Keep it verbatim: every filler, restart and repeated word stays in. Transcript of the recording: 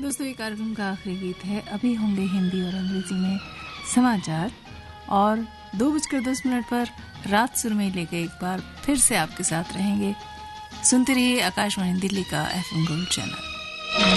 दोस्तों, ये कार्यक्रम का आखिरी गीत है। अभी होंगे हिंदी और अंग्रेजी में समाचार और दो बजकर दस मिनट पर रात सुरमई लेके एक बार फिर से आपके साथ रहेंगे। सुनते रहिए आकाशवाणी दिल्ली का एफ एम गोल्ड चैनल।